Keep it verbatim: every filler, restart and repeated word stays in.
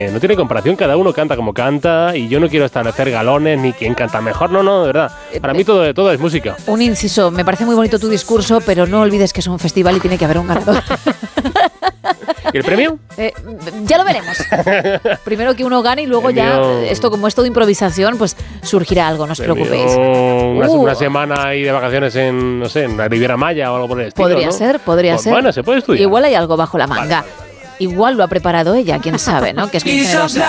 no tiene comparación, cada uno canta como canta y yo no quiero establecer galones ni quién canta mejor, no, no, de verdad. Para mí todo, todo es música. Un inciso, me parece muy bonito tu discurso, pero no olvides que es un festival y tiene que haber un ganador. ¿Y el premio? Eh, ya lo veremos. Primero que uno gane y luego ya, esto como es todo improvisación, pues surgirá algo, no os preocupéis. Una, uh. una semana ahí de vacaciones en, no sé, en la Riviera Maya o algo por el estilo, Podría ¿no? ser, podría pues, ser. Bueno, se puede estudiar. Igual hay algo bajo la manga. Vale, vale, vale. Igual lo ha preparado ella, quién sabe, ¿no? Que es muy generosa.